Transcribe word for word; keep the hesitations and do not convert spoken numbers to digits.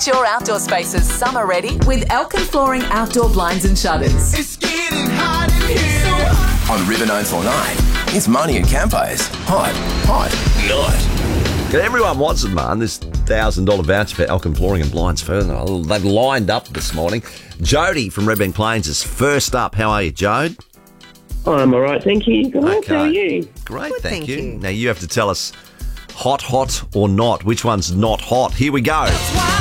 Get your outdoor spaces summer ready with Elkin Flooring Outdoor Blinds and Shutters. It's getting hot in here. On River nine four nine, it's Marnie and Campo's Hot, Hot Night. Everyone wants it, man. This one thousand dollars voucher for Elkin Flooring and Blinds further. They've lined up this morning. Jody from Redbank Plains is first up. How are you, Jode? I'm all right, thank you. Guys, Okay. how are you? Great, Good, thank, thank you. you. Now you have to tell us hot, hot or not. Which one's not hot? Here we go. Why